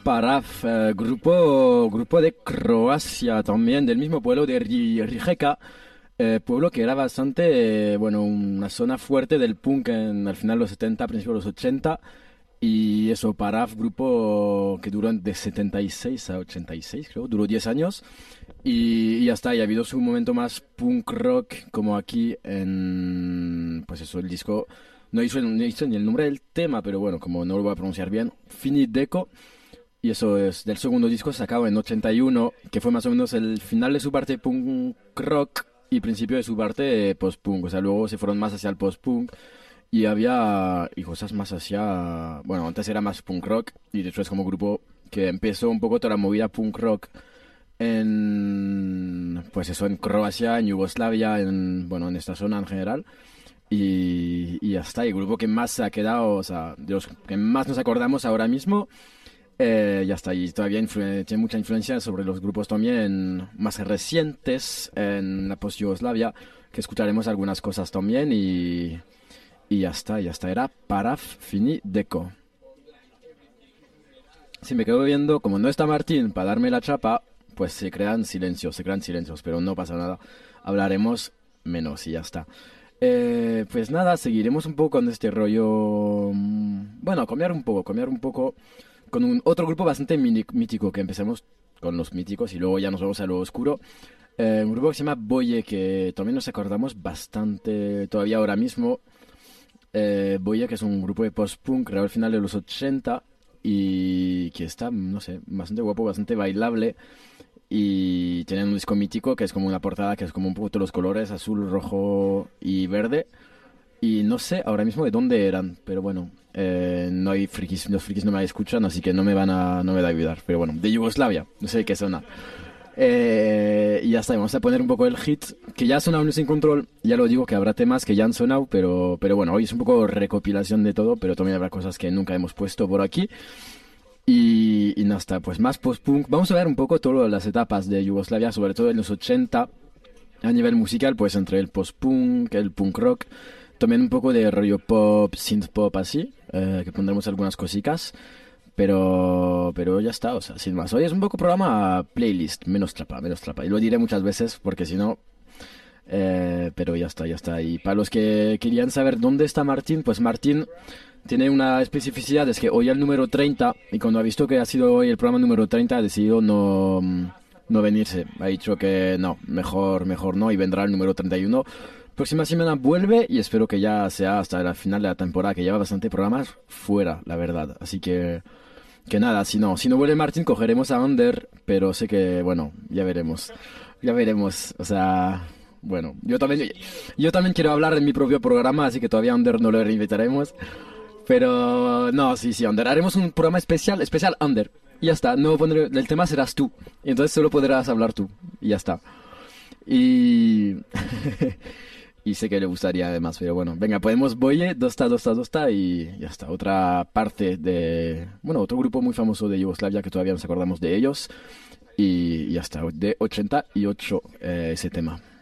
Parav, grupo de Croacia también, del mismo pueblo de Rijeka, pueblo que era bastante, bueno, una zona fuerte del punk al final de los 70, principios de los 80. Y eso, Parav, grupo que duró de 76 a 86, creo, duró 10 años. Y ya está, y ha habido su momento más punk rock, como aquí en, pues eso, el disco, no hizo ni el nombre del tema, pero bueno, como no lo voy a pronunciar bien, Finit Deco. Y eso es del segundo disco sacado en 81, que fue más o menos el final de su parte punk rock y principio de su parte post-punk. O sea, luego se fueron más hacia el post-punk y había y cosas más hacia... Bueno, antes era más punk rock y de hecho es como grupo que empezó un poco toda la movida punk rock en... Pues eso, en Croacia, en Yugoslavia, bueno, en esta zona en general. Y ya está, y el grupo que más se ha quedado, o sea, de los que más nos acordamos ahora mismo. Ya está, y todavía tiene mucha influencia sobre los grupos también más recientes en la post-Yugoslavia, que escucharemos algunas cosas también y ya está, era Parav Fini Deco. Si me quedo viendo, como no está Martín para darme la chapa, pues se crean silencios, pero no pasa nada, hablaremos menos y ya está. Pues nada, seguiremos un poco con este rollo, bueno, cambiar un poco con un otro grupo bastante mítico, que empecemos con los míticos y luego ya nos vamos a lo oscuro. Un grupo que se llama Boye, que también nos acordamos bastante todavía ahora mismo. Boye, que es un grupo de post-punk creado al final de los 80 y que está, no sé, bastante guapo, bastante bailable. Y tienen un disco mítico que es como una portada que es como un poco todos los colores, azul, rojo y verde. Y no sé ahora mismo de dónde eran, pero bueno, no hay frikis, los frikis no me escuchan, así que no me da a ayudar. Pero bueno, de Yugoslavia, no sé de qué zona. Y ya está, vamos a poner un poco el hit, que ya ha sonado en Sin Control, ya lo digo que habrá temas que ya han sonado, pero bueno, hoy es un poco recopilación de todo, pero también habrá cosas que nunca hemos puesto por aquí. Y nada, está, pues más post-punk. Vamos a ver un poco todas las etapas de Yugoslavia, sobre todo en los 80, a nivel musical, pues entre el post-punk, el punk rock, también un poco de rollo pop, synth pop así, que pondremos algunas cositas, pero ya está, o sea, sin más. Hoy es un poco programa playlist, menos trapa, y lo diré muchas veces porque si no, pero ya está, ya está. Y para los que querían saber dónde está Martín, pues Martín tiene una especificidad, es que hoy el número 30, y cuando ha visto que ha sido hoy el programa número 30, ha decidido no venirse. Ha dicho que no, mejor no, y vendrá el número 31. Próxima semana vuelve y espero que ya sea hasta el final de la temporada, que lleva bastante programas fuera, la verdad. Así que nada, si no vuelve Martín, cogeremos a Under, pero sé que, bueno, ya veremos, o sea, bueno, yo también quiero hablar en mi propio programa, así que todavía a Under no lo reinvitaremos, pero no, sí, Under, haremos un programa especial Under, y ya está, no pondré, el tema serás tú, y entonces solo podrás hablar tú, y ya está, y... Y sé que le gustaría además, pero bueno, venga, podemos Boye, Dosta y ya está. Otra parte de, bueno, otro grupo muy famoso de Yugoslavia que todavía nos acordamos de ellos y ya está, de 88 ese tema.